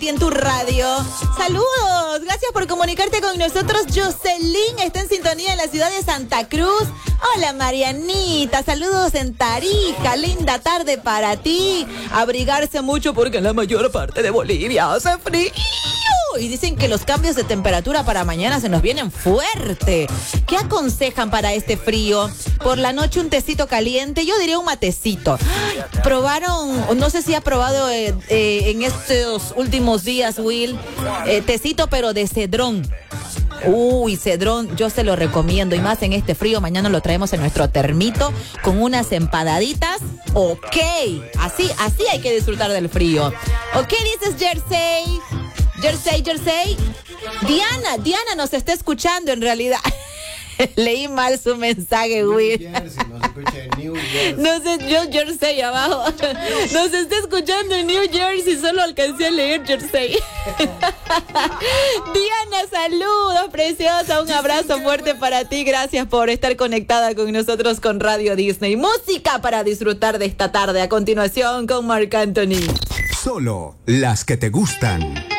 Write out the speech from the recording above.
en tu radio. Saludos, gracias por comunicarte con nosotros. Jocelyn está en sintonía en la ciudad de Santa Cruz. Hola Marianita, saludos en Tarija, linda tarde para ti. Abrigarse mucho porque en la mayor parte de Bolivia hace frío. Y dicen que los cambios de temperatura para mañana se nos vienen fuerte. ¿Qué aconsejan para este frío? Por la noche un tecito caliente, yo diría un matecito. Probaron, no sé si ha probado en estos últimos días, Will, tecito pero de cedrón. Uy, cedrón, yo se lo recomiendo. Y más en este frío, mañana lo traemos en nuestro termito con unas empadaditas. Ok, así hay que disfrutar del frío. ¿O qué dices, Jersey? Jersey. Diana nos está escuchando en realidad. Leí mal su mensaje, Will. No sé, yo Jersey abajo. Nos está escuchando en New Jersey, solo alcancé a leer Jersey. Diana, saludos, preciosa. Un abrazo fuerte para ti. Gracias por estar conectada con nosotros con Radio Disney. Música para disfrutar de esta tarde. A continuación con Marc Anthony. Solo las que te gustan.